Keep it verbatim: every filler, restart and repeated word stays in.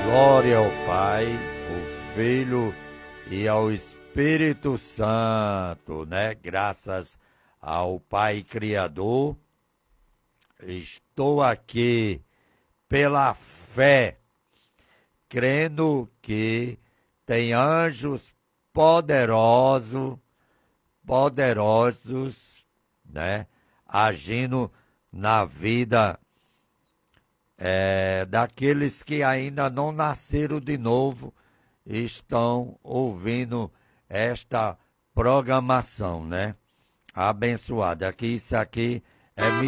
Glória ao Pai, ao Filho e ao Espírito Santo, né? Graças ao Pai Criador, estou aqui pela fé, crendo que tem anjos poderosos, poderosos, né? Agindo na vida É, daqueles que ainda não nasceram de novo e estão ouvindo esta programação, né? Abençoada. Aqui, isso aqui é